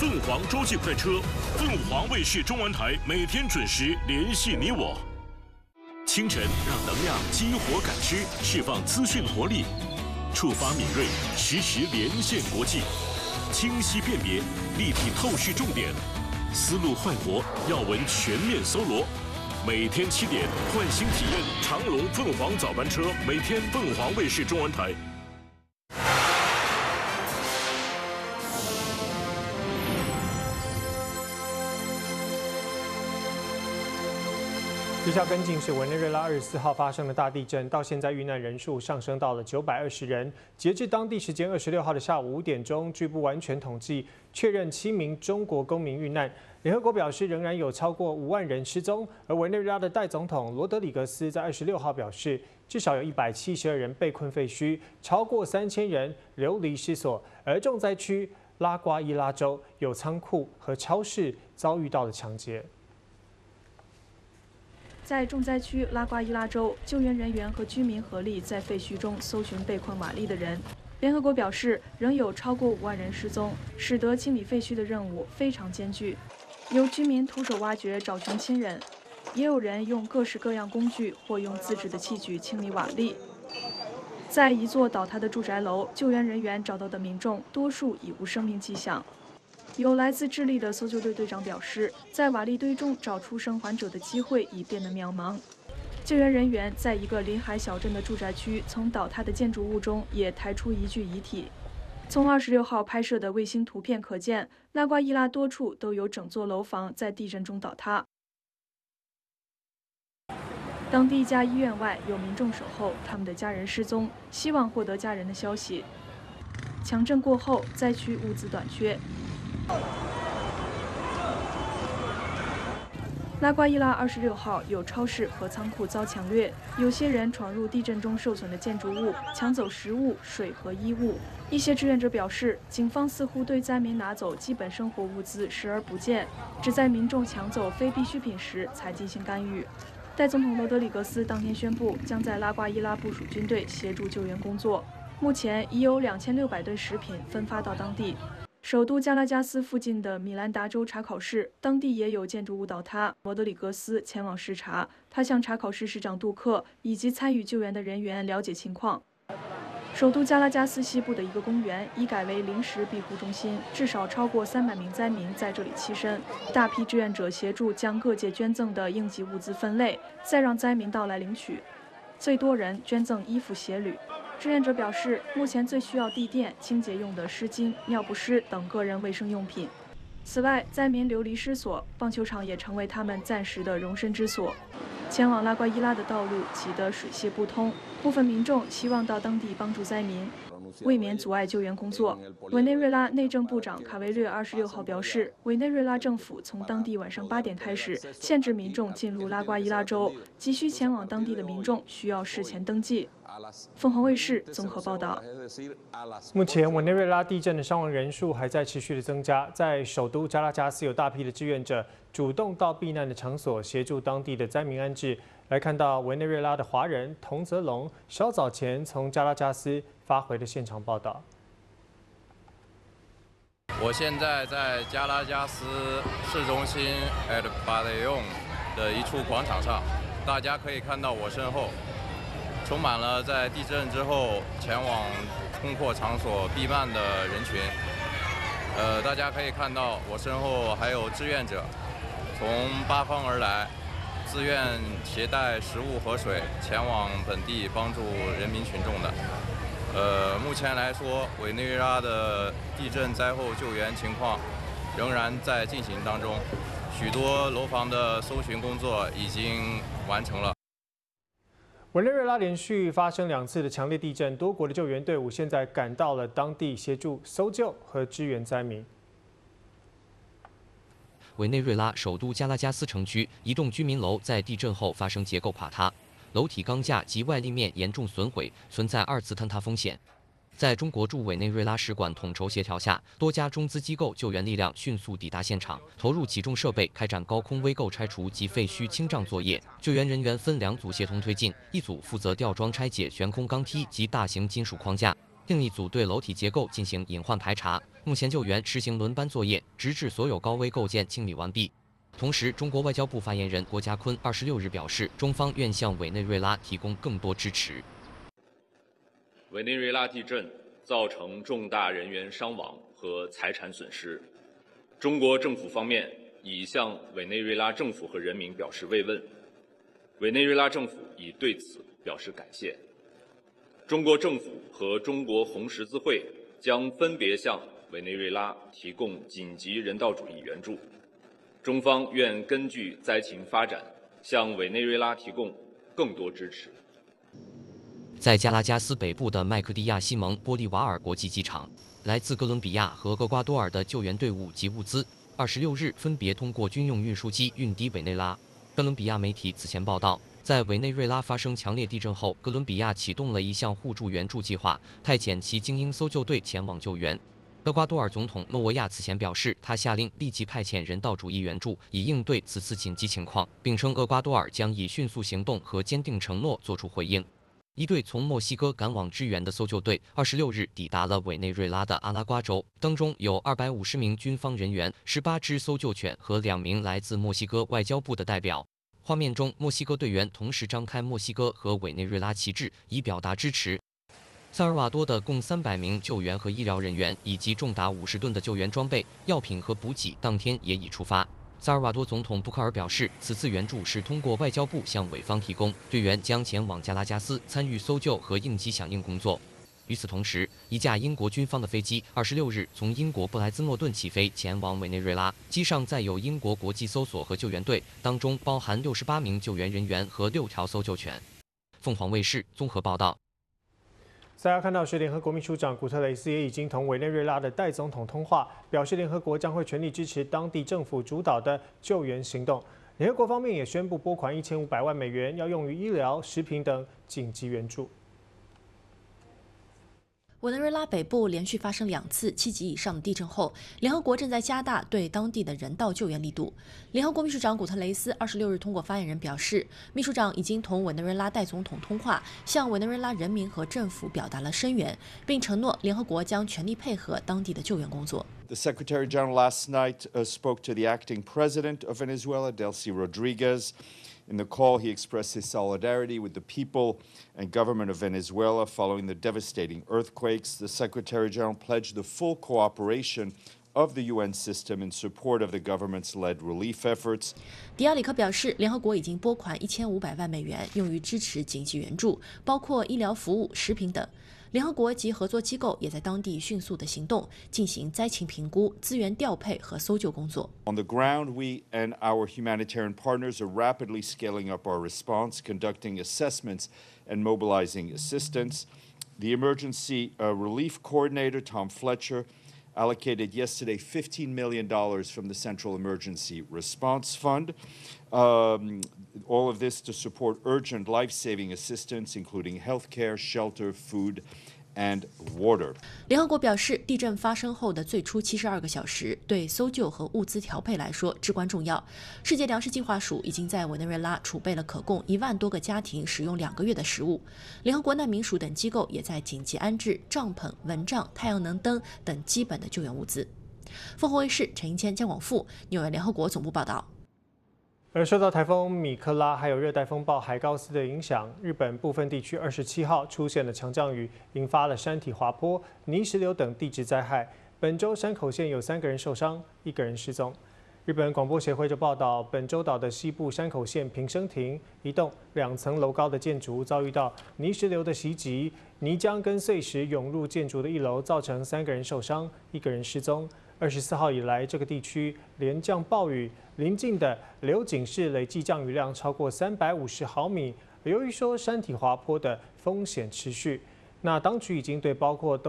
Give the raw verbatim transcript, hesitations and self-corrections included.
凤凰洲际快车，凤凰卫视中文台每天准时联系你我。清晨让能量激活感知，释放资讯活力，触发敏锐，实时连线国际，清晰辨别，立体透视重点，思路焕活，要闻全面搜罗。每天七点，唤醒体验长龙凤凰早班车，每天凤凰卫视中文台。 接下来跟进是委内瑞拉二十四号发生的大地震，到现在遇难人数上升到了九百二十人。截至当地时间二十六号的下午五点钟，据不完全统计，确认七名中国公民遇难。联合国表示，仍然有超过五万人失踪。而委内瑞拉的代总统罗德里格斯在二十六号表示，至少有一百七十二人被困废墟，超过三千人流离失所。而重灾区拉瓜伊拉州有仓库和超市遭遇到了抢劫。 在重灾区拉瓜伊拉州，救援人员和居民合力在废墟中搜寻被困瓦砾的人。联合国表示，仍有超过五万人失踪，使得清理废墟的任务非常艰巨。有居民徒手挖掘找寻亲人，也有人用各式各样工具或用自制的器具清理瓦砾。在一座倒塌的住宅楼，救援人员找到的民众多数已无生命迹象。有来自智利的搜救队队长表示，在瓦砾堆中找出生还者的机会已变得渺茫。救援人员在一个临海小镇的住宅区，从倒塌的建筑物中也抬出一具遗体。从二十六号拍摄的卫星图片可见，拉瓜伊拉多处都有整座楼房在地震中倒塌。当地一家医院外有民众守候，他们的家人失踪，希望获得家人的消息。强震过后，灾区物资短缺。拉瓜伊拉二十六号有超市和仓库遭抢掠，有些人闯入地震中受损的建筑物，抢走食物、水和衣物。一些志愿者表示，警方似乎对灾民拿走基本生活物资视而不见，只在民众抢走非必需品时才进行干预。代总统罗德里格斯当天宣布，将在拉瓜伊拉部署军队协助救援工作。目前已有两千六百吨食品分发到当地。首都加拉加斯附近的米兰达州查考市，当地也有建筑物倒塌。罗德里格斯前往视察，他向查考市市长杜克以及参与救援的人员了解情况。首都加拉加斯西部的一个公园已改为临时庇护中心，至少超过三百名灾民在这里栖身。大批志愿者协助将各界捐赠的应急物资分类，再让灾民到来领取。最多人捐赠衣服、鞋履。志愿者表示，目前最需要地垫、清洁用的湿巾、尿不湿等个人卫生用品。此外，灾民流离失所，棒球场也成为他们暂时的容身之所。前往拉瓜伊拉的道路挤得水泄不通，部分民众希望到当地帮助灾民，未免阻碍救援工作。委内瑞拉内政部长卡维略二十六号表示，委内瑞拉政府从当地晚上八点开始限制民众进入拉瓜伊拉州，急需前往当地的民众需要事前登记。凤凰卫视综合报道。 目前，委内瑞拉地震的伤亡人数还在持续的增加。在首都加拉加斯，有大批的志愿者主动到避难的场所协助当地的灾民安置。来看到委内瑞拉的华人童泽龙稍早前从加拉加斯发回的现场报道。 我现在在加拉加斯市中心 El Pabellón 的一处广场上，大家可以看到我身后。充满了在地震之后前往空阔场所避难的人群。呃，大家可以看到我身后还有志愿者，从八方而来，自愿携带食物和水前往本地帮助人民群众的。呃，目前来说，委内瑞拉的地震灾后救援情况仍然在进行当中，许多楼房的搜寻工作已经完成了。 委内瑞拉连续发生两次的强烈地震，多国的救援队伍现在赶到了当地协助搜救和支援灾民。 委内瑞拉首都加拉加斯城区一栋居民楼在地震后发生结构垮塌，楼体钢架及外立面严重损毁，存在二次坍塌风险。在中国驻委内瑞拉使馆统筹协调下，多家中资机构救援力量迅速抵达现场，投入起重设备开展高空微构拆除及废墟清障作业。救援人员分两组协同推进，一组负责吊装拆解悬空钢梯及大型金属框架， 另一组对楼体结构进行隐患排查。目前救援实行轮班作业，直至所有高危构件清理完毕。同时，中国外交部发言人郭家坤二十六日表示，中方愿向委内瑞拉提供更多支持。 委内瑞拉地震造成重大人员伤亡和财产损失，中国政府方面已向委内瑞拉政府和人民表示慰问，委内瑞拉政府已对此表示感谢。中国政府和中国红十字会将分别向委内瑞拉提供紧急人道主义援助，中方愿根据灾情发展，向委内瑞拉提供更多支持。 在加拉加斯北部的麦克蒂亚西蒙玻利瓦尔国际机场，来自哥伦比亚和厄瓜多尔的救援队伍及物资，二十六日分别通过军用运输机运抵委内拉。哥伦比亚媒体此前报道，在委内瑞拉发生强烈地震后，哥伦比亚启动了一项互助援助计划，派遣其精英搜救队前往救援。厄瓜多尔总统诺维亚此前表示，他下令立即派遣人道主义援助，以应对此次紧急情况，并称厄瓜多尔将以迅速行动和坚定承诺作出回应。一队从墨西哥赶往支援的搜救队，二十六日抵达了委内瑞拉的阿拉瓜州，当中有二百五十名军方人员、十八只搜救犬和两名来自墨西哥外交部的代表。画面中，墨西哥队员同时张开墨西哥和委内瑞拉旗帜，以表达支持。萨尔瓦多的共三百名救援和医疗人员以及重达五十吨的救援装备、药品和补给，当天也已出发。萨尔瓦多总统布克尔表示，此次援助是通过外交部向委方提供，队员将前往加拉加斯参与搜救和应急响应工作。与此同时，一架英国军方的飞机二十六日从英国布莱兹诺顿起飞，前往委内瑞拉。机上载有英国国际搜索和救援队，当中包含六十八名救援人员和六条搜救犬。凤凰卫视综合报道。 大家看到是联合国秘书长古特雷斯也已经同委内瑞拉的代总统通话，表示联合国将会全力支持当地政府主导的救援行动。联合国方面也宣布拨款一千五百万美元，要用于医疗、食品等紧急援助。 委内瑞拉北部连续发生两次七级以上的地震后，联合国正在加大对当地的人道救援力度。联合国秘书长古特雷斯二十六日通过发言人表示，秘书长已经同委内瑞拉代总统通话，向委内瑞拉人民和政府表达了声援，并承诺联合国将全力配合当地的救援工作。 The Secretary General last night uh, spoke to the acting president of Venezuela, Delcy Rodriguez. In the call, he expressed his solidarity with the people and government of Venezuela following the devastating earthquakes. The Secretary General pledged the full cooperation of the U N system in support of the government's led relief efforts. 迪亚里克表示，联合国已经拨款一千五百万美元用于支持紧急援助，包括医疗服务、食品等。联合国及合作机构也在当地迅速的行动，进行灾情评估、资源调配和搜救工作。 On the ground, we and our humanitarian partners are rapidly scaling up our response, conducting assessments and mobilizing assistance. The emergency uh, relief coordinator, Tom Fletcher, allocated yesterday fifteen million dollars from the Central Emergency Response Fund. Um, all of this to support urgent life-saving assistance, including healthcare, shelter, food, and water. 联合国表示，地震发生后的最初七十二个小时对搜救和物资调配来说至关重要。世界粮食计划署已经在委内瑞拉储备了可供一万多个家庭使用两个月的食物。联合国难民署等机构也在紧急安置帐篷、蚊帐、太阳能灯等基本的救援物资。凤凰卫视陈英谦、江广富，纽约联合国总部报道。 而受到台风米克拉还有热带风暴海高斯的影响，日本部分地区二十七号出现了强降雨，引发了山体滑坡、泥石流等地质灾害。本周山口县有三个人受伤，一个人失踪。日本广播协会就报道，本州岛的西部山口县平生町一栋两层楼高的建筑遭遇到泥石流的袭击，泥浆跟碎石涌入建筑的一楼，造成三个人受伤，一个人失踪。二十四号以来，这个地区连降暴雨，邻近的柳井市累计降雨量超过三百五十毫米。由于说山体滑坡的风险持续，那当局已经对包括东